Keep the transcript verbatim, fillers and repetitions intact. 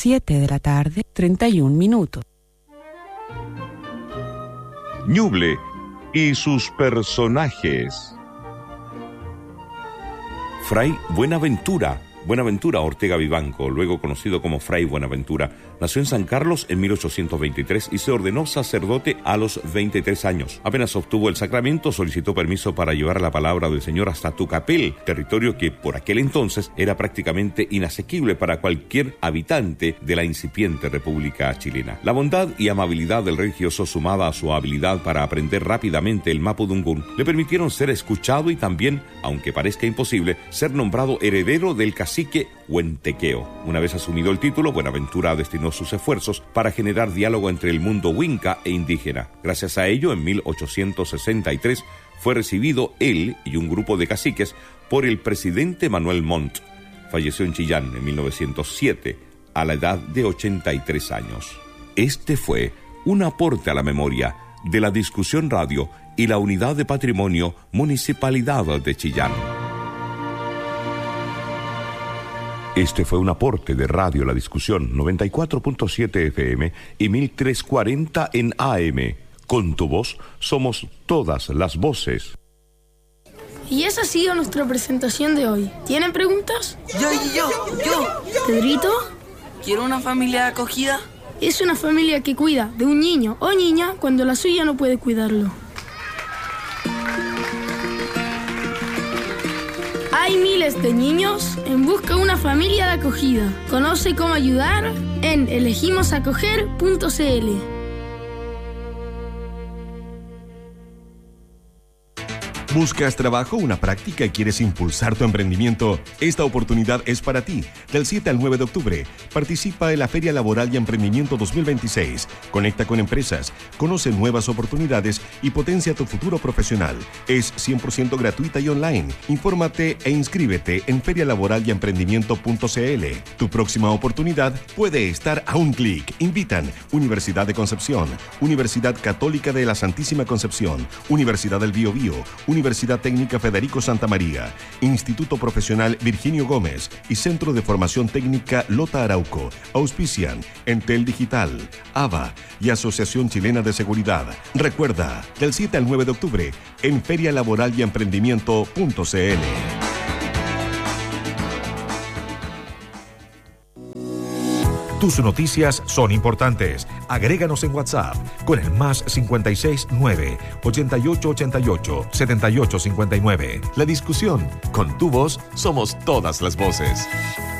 siete de la tarde, treinta y un minutos. Ñuble y sus personajes. Fray Buenaventura, Buenaventura Ortega Vivanco, luego conocido como Fray Buenaventura, nació en San Carlos en mil ochocientos veintitrés y se ordenó sacerdote a los veintitrés años. Apenas obtuvo el sacramento, solicitó permiso para llevar la palabra del Señor hasta Tucapel, territorio que por aquel entonces era prácticamente inasequible para cualquier habitante de la incipiente República Chilena. La bondad y amabilidad del religioso, sumada a su habilidad para aprender rápidamente el mapudungún, le permitieron ser escuchado y también, aunque parezca imposible, ser nombrado heredero del cacique Huentequeo. Una vez asumido el título, Buenaventura destinó sus esfuerzos para generar diálogo entre el mundo huinca e indígena. Gracias a ello, en mil ochocientos sesenta y tres fue recibido él y un grupo de caciques por el presidente Manuel Montt. Falleció en Chillán en mil novecientos siete a la edad de ochenta y tres años. Este fue un aporte a la memoria de la Discusión Radio y la Unidad de Patrimonio Municipalidad de Chillán. Este fue un aporte de Radio La Discusión, noventa y cuatro punto siete F M y mil trescientos cuarenta en A M. Con tu voz somos todas las voces. Y esa ha sido nuestra presentación de hoy. ¿Tienen preguntas? Yo, yo, yo. ¿Pedrito? ¿Quiero una familia de acogida? Es una familia que cuida de un niño o niña cuando la suya no puede cuidarlo. Hay miles de niños en busca de una familia de acogida. Conoce cómo ayudar en elegimos acoger punto c l. ¿Buscas trabajo, una práctica y quieres impulsar tu emprendimiento? Esta oportunidad es para ti. Del siete al nueve de octubre, participa en la Feria Laboral y Emprendimiento dos mil veintiséis. Conecta con empresas, conoce nuevas oportunidades y potencia tu futuro profesional. Es cien por ciento gratuita y online. Infórmate e inscríbete en feria laboral y emprendimiento punto c l. Tu próxima oportunidad puede estar a un clic. Invitan Universidad de Concepción, Universidad Católica de la Santísima Concepción, Universidad del Biobío, Universidad Técnica Federico Santa María, Instituto Profesional Virginio Gómez y Centro de Formación Técnica Lota Arauco. Auspician Entel Digital, A B A y Asociación Chilena de Seguridad. Recuerda, del siete al nueve de octubre en feria laboral y emprendimiento punto c l. Tus noticias son importantes. Agréganos en WhatsApp con el más cincuenta y seis nueve, ochenta y ocho ochenta y ocho, setenta y ocho cincuenta y nueve. La Discusión. Con tu voz somos todas las voces.